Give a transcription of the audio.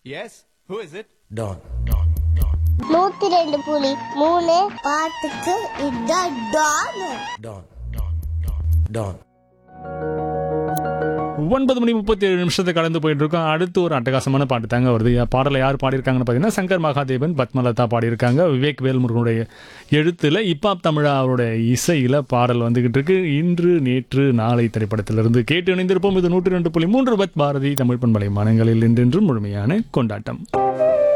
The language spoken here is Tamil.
Yes, who is it? Don. 102.3 பாட்டுக்கு இதான் டான். Don. Don. 9:37 கடந்து போயிட்டு இருக்கோம். அடுத்து ஒரு அட்டகாசமான பாட்டு தாங்க வருது. பாடலை யார் பாடியிருக்காங்கன்னு பார்த்தீங்கன்னா சங்கர் மகாதேவன், பத்மலதா பாடியிருக்காங்க. விவேக் வேல்முருகனுடைய எழுத்தில் இப்பாப் தமிழா அவருடைய இசையில் பாடல் வந்துகிட்டு இருக்கு. இன்று நேற்று நாளை திரைப்படத்திலிருந்து கேட்டு இணைந்திருப்போம். இது 102.3 பாரதி தமிழ் பண்பலை மனங்களில் என்றென்றும் முழுமையான கொண்டாட்டம்.